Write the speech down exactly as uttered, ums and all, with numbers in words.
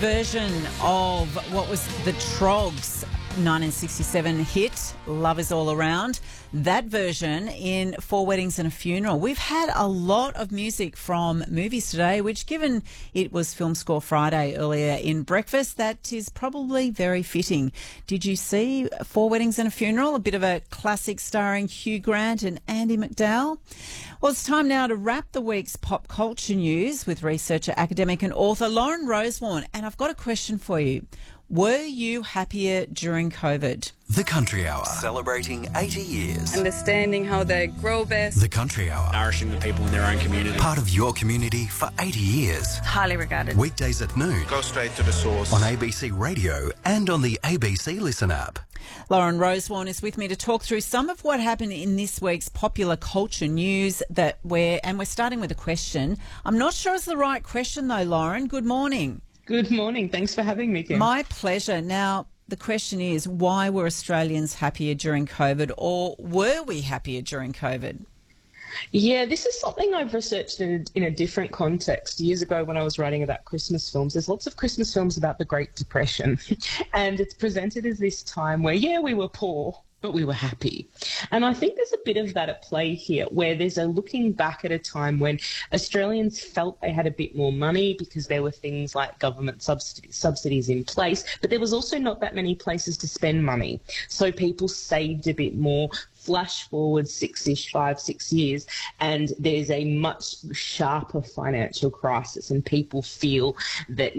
version of what was the Troggs nineteen sixty-seven hit, Love Is All Around. That version in Four Weddings and a Funeral. We've had a lot of music from movies today, which, given it was Film Score Friday earlier in breakfast, that is probably very fitting. Did you see Four Weddings and a Funeral? A bit of a classic starring Hugh Grant and Andie MacDowell. Well, it's time now to wrap the week's pop culture news with researcher, academic and author Lauren Rosewarne. And I've got a question for you. Were you happier during COVID? The Country Hour, celebrating eighty years. Understanding how they grow best. The Country Hour, nourishing the people in their own community. Part of your community for eighty years. Highly regarded. Weekdays at noon. Go straight to the source. On A B C Radio and on the A B C Listen app. Lauren Rosewarne is with me to talk through some of what happened in this week's popular culture news that we're, and we're starting with a question. I'm not sure it's the right question though, Lauren. Good morning. Good morning. Thanks for having me, Kim. My pleasure. Now, the question is, why were Australians happier during COVID, or were we happier during COVID? Yeah, this is something I've researched in a, in a different context. Years ago when I was writing about Christmas films, there's lots of Christmas films about the Great Depression, and it's presented as this time where, yeah, we were poor, but we were happy. And I think there's a bit of that at play here, where there's a looking back at a time when Australians felt they had a bit more money because there were things like government subsidies, subsidies in place, but there was also not that many places to spend money. So people saved a bit more. Flash forward six-ish, five, six years, and there's a much sharper financial crisis, and people feel that